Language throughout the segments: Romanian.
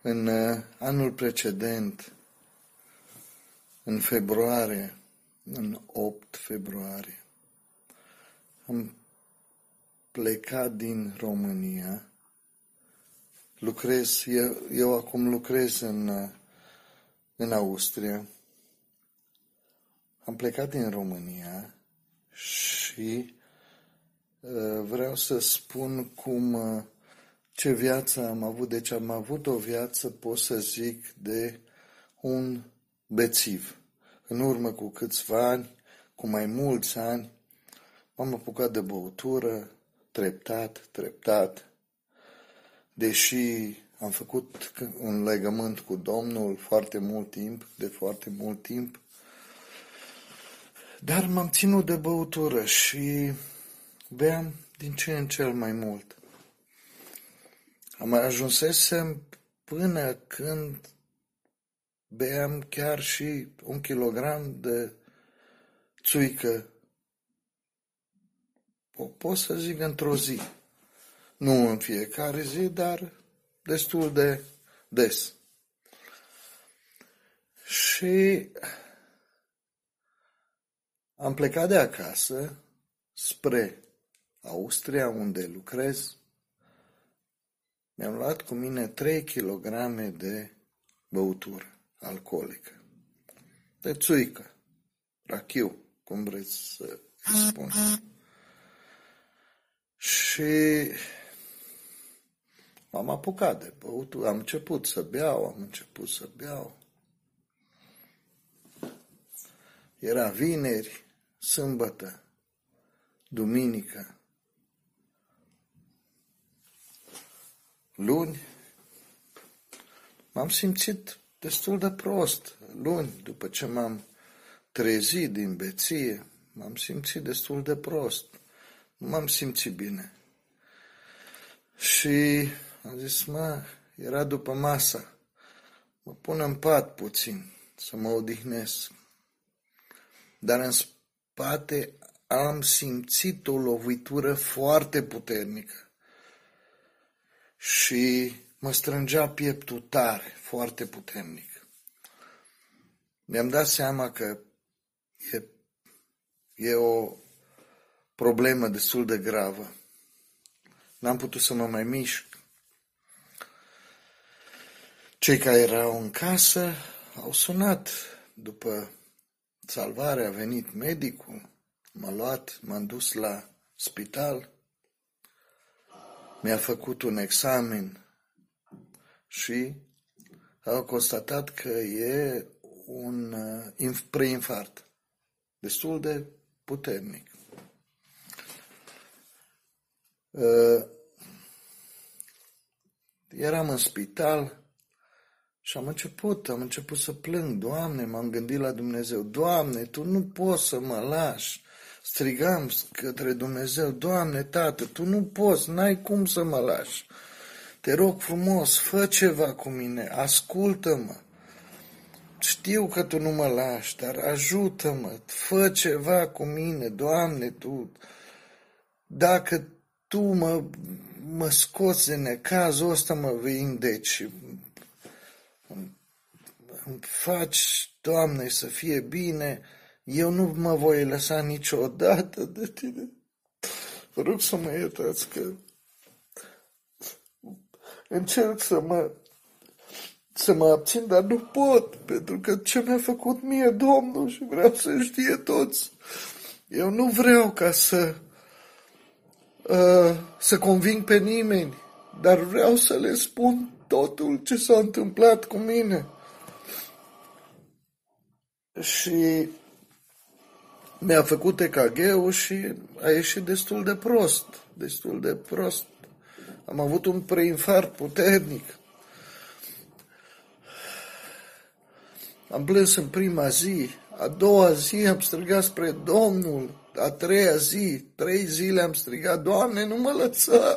În anul precedent, în februarie, în 8 februarie, am plecat din România. Eu acum lucrez în Austria. Am plecat din România și vreau să spun ce viață am avut. Deci am avut o viață, pot să zic, de un bețiv. În urmă cu câțiva ani, cu mai mulți ani, m-am apucat de băutură, treptat, deși am făcut un legământ cu Domnul de foarte mult timp, dar m-am ținut de băutură și beam din ce în cel mai mult. Am ajunsesem până când beam chiar și 1 kilogram de țuică, pot să zic, într-o zi. Nu în fiecare zi, dar destul de des. Și am plecat de acasă spre Austria, unde lucrez. Mi-am luat cu mine 3 kg de băutură alcoolică, de țuică, rachiu, cum vreți să îi spun. Și m-am apucat de băutură, am început să beau. Era vineri, sâmbătă, duminică, luni. M-am simțit destul de prost. Luni, după ce m-am trezit din beție, m-am simțit destul de prost. Nu m-am simțit bine. Și am zis, era după masă, mă pun în pat puțin, să mă odihnesc. Dar în spate am simțit o lovitură foarte puternică și mă strângea pieptul tare, foarte puternic. Mi-am dat seama că e o problemă destul de gravă. N-am putut să mă mai mișc. Cei care erau în casă au sunat. După salvare a venit medicul, m-a luat, m-am dus la spital, mi-a făcut un examen și au constatat că e un preinfarct destul de puternic. Eram în spital și am început să plâng. Doamne, m-am gândit la Dumnezeu. Doamne, Tu nu poți să mă lași. Strigam către Dumnezeu. Doamne, Tată, Tu nu poți, n-ai cum să mă lași. Te rog frumos, fă ceva cu mine, ascultă-mă. Știu că Tu nu mă lași, dar ajută-mă, fă ceva cu mine, Doamne, Tu. Dacă Tu mă scoți din necazul ăsta, mă vindeci. Îmi faci, Doamne, să fie bine, eu nu mă voi lăsa niciodată de Tine. Vă rog să mă iertați că încerc să mă abțin, dar nu pot, pentru că ce mi-a făcut mie Domnul și vreau să știe toți. Eu nu vreau ca să conving pe nimeni, dar vreau să le spun totul ce s-a întâmplat cu mine. Și mi-a făcut EKG-ul și a ieșit destul de prost. Am avut un preinfarct puternic. Am plâns în prima zi, a doua zi am strigat spre Domnul, a treia zi, 3 zile am strigat, Doamne, nu mă lăsa.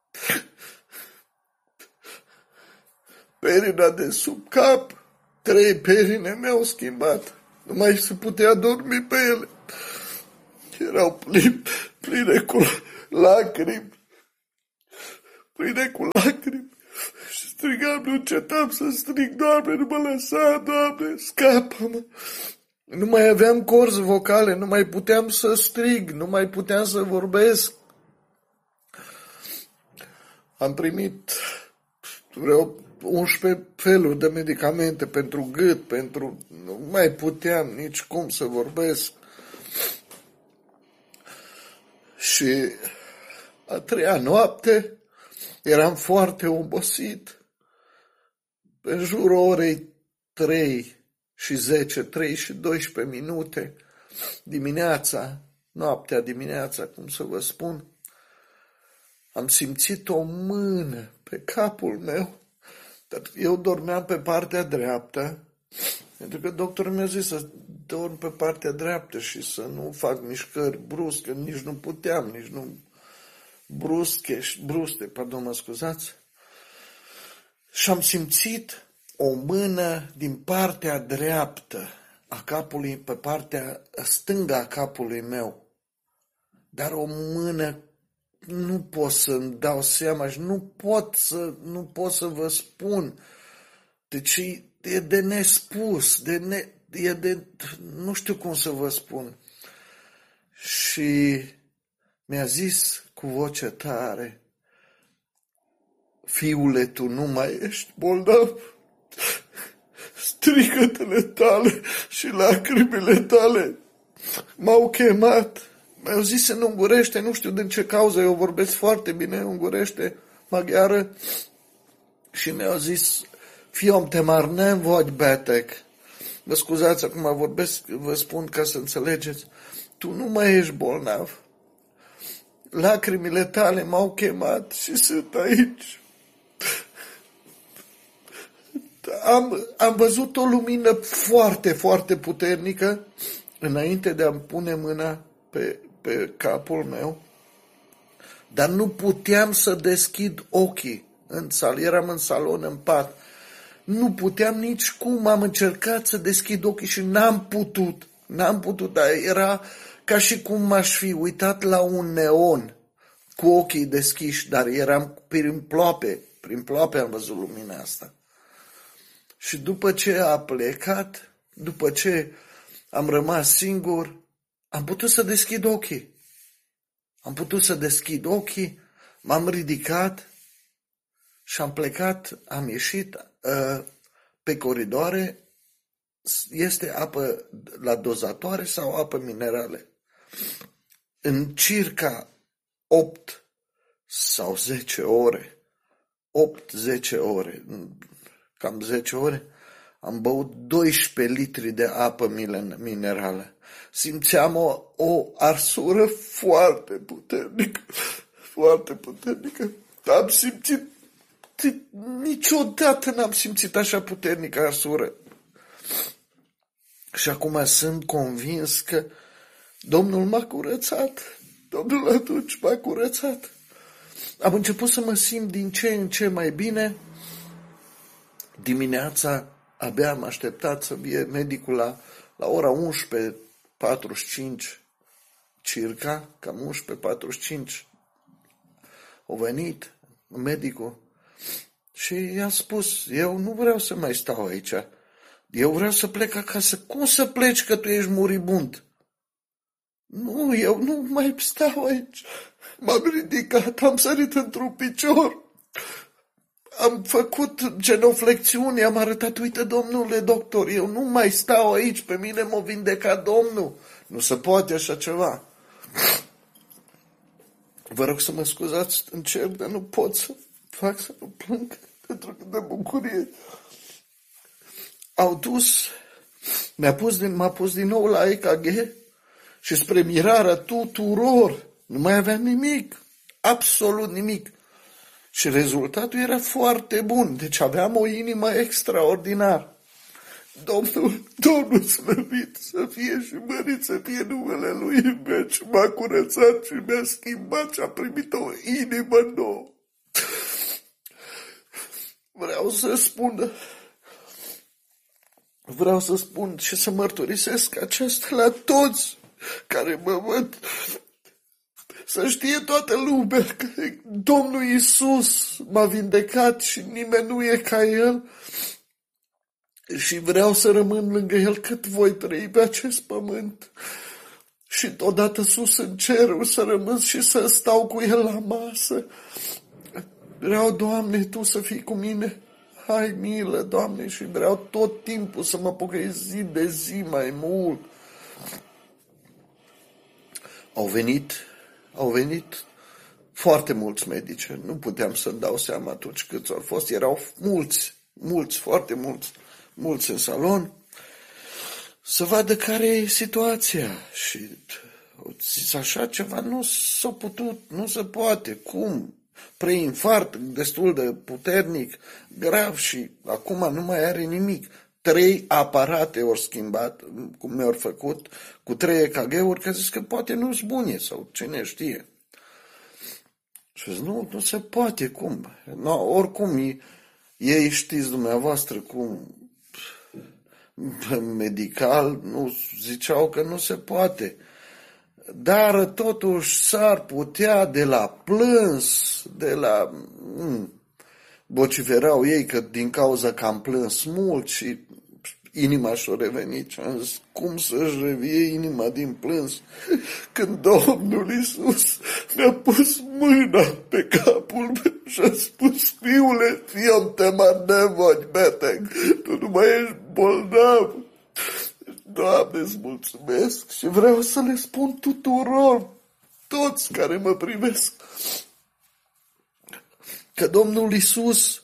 Perina de sub cap, 3 perine mi-au schimbat, nu mai se putea dormi pe ele. Erau pline cu lacrimi. Și strigam, nu încetam să strig, Doamne, nu mă lăsa, Doamne, scapă-mă. Nu mai aveam corzi vocale, nu mai puteam să strig, nu mai puteam să vorbesc. Am primit vreo 11 feluri de medicamente pentru gât, nu mai puteam nici cum să vorbesc. Și a treia noapte eram foarte obosit. În jurul orei 3 și 10, 3 și 12 minute, noaptea dimineața, cum să vă spun, am simțit o mână pe capul meu, dar eu dormeam pe partea dreaptă, pentru că doctorul mi-a zis să dorm pe partea dreaptă și să nu fac mișcări brusche, nici nu puteam, nici nu mă scuzați. Și am simțit o mână din partea dreaptă a capului, pe partea stângă a capului meu, dar o mână, nu pot să-mi dau seama și nu pot să vă spun. Deci e de nespus, nu știu cum să vă spun. Și mi-a zis cu voce tare, fiule, tu nu mai ești bolnav. Strigătele tale și lacrimile tale m-au chemat. Mi-au zis în ungurește, nu știu din ce cauză, eu vorbesc foarte bine ungurește, maghiară, și mi-au zis, fiom, te már nem vagy beteg. Vă scuzați, acum vorbesc, vă spun ca să înțelegeți, tu nu mai ești bolnav. Lacrimile tale m-au chemat și sunt aici. Am văzut o lumină foarte, foarte puternică înainte de a-mi pune mâna pe capul meu, dar nu puteam să deschid ochii în sală. Eram în salon, în pat. Nu puteam nici cum. Am încercat să deschid ochii și n-am putut, dar era ca și cum m-aș fi uitat la un neon cu ochii deschiși, dar eram prin ploape am văzut lumina asta. Și după ce a plecat, după ce am rămas singur, am putut să deschid ochii. M-am ridicat și am plecat, am ieșit pe coridoare. Este apă la dozatoare sau apă minerale. În circa 8 sau 10 ore, 8-10 ore, cam 10 ore, am băut 12 litri de apă minerală. Simțeam o arsură foarte puternică. Am simțit, niciodată n-am simțit așa puternică arsură. Și acum sunt convins că Domnul m-a curățat. Domnul atunci m-a curățat. Am început să mă simt din ce în ce mai bine. Dimineața abia am așteptat să vie medicul la ora 11:45 circa, cam 11:45 a venit medicul și i-a spus, eu nu vreau să mai stau aici, eu vreau să plec acasă. Cum să pleci că tu ești muribund? Nu, eu nu mai stau aici. M-am ridicat, am sărit într-un picior, am făcut genoflexiuni, am arătat, uite, domnule doctor, eu nu mai stau aici, pe mine m-a vindecat Domnul. Nu se poate așa ceva. Vă rog să mă scuzați, încerc, dar nu pot să fac să nu plâng pentru că de bucurie. M-a pus din nou la EKG și spre mirarea tuturor, nu mai aveam nimic, absolut nimic. Și rezultatul era foarte bun, deci aveam o inimă extraordinară. Domnul slăvit să fie și mărit să fie numele Lui în veci, m-a curățat și mi-a schimbat și a primit o inimă nouă. Vreau să spun și să mărturisesc aceasta la toți care mă văd Să știe toată lumea că Domnul Iisus m-a vindecat și nimeni nu e ca El și vreau să rămân lângă El cât voi trăi pe acest pământ și odată sus în ceruri să rămân și să stau cu El la masă. Vreau, Doamne, Tu să fii cu mine. Hai milă, Doamne, și vreau tot timpul să mă pocăiesc zi de zi mai mult. Au venit foarte mulți medici. Nu puteam să-mi dau seama atunci câți au fost. Erau mulți, foarte mulți în salon. Să vadă care e situația. Și zis așa ceva, nu s-a putut, nu se poate. Cum? Preinfarct destul de puternic, grav și acum nu mai are nimic. 3 aparate ori schimbat, cum mi-au făcut, cu 3 EKG-uri, că zis că poate nu-s bune sau cine știe. Și zic, nu se poate, cum? No, oricum, ei știți dumneavoastră cum medical nu ziceau că nu se poate. Dar totuși s-ar putea de la plâns, de la... vociferau ei că din cauza că am plâns mult și inima și-a revenit și am zis, cum să-și revie inima din plâns când Domnul Iisus mi-a pus mâna pe capul meu și a spus, fiule, fiam te nevoci, beteg, tu nu mai ești bolnav. Doamne, îți mulțumesc și vreau să le spun tuturor, toți care mă privesc, că Domnul Iisus,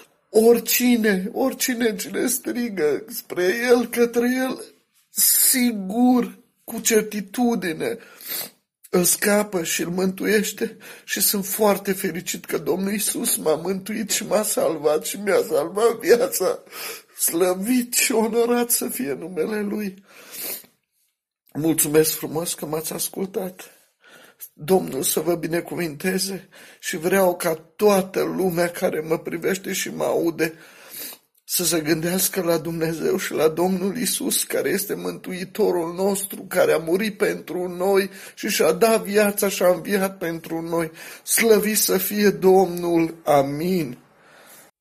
oricine cine strigă spre El, către El, sigur, cu certitudine, îl scapă și îl mântuiește și sunt foarte fericit că Domnul Iisus m-a mântuit și m-a salvat și mi-a salvat viața. Slăvit și onorat să fie numele Lui. Mulțumesc frumos că m-ați ascultat. Domnul să vă binecuvinteze și vreau ca toată lumea care mă privește și mă aude să se gândească la Dumnezeu și la Domnul Iisus, care este Mântuitorul nostru, care a murit pentru noi și și-a dat viața și a înviat pentru noi. Slăvit să fie Domnul! Amin!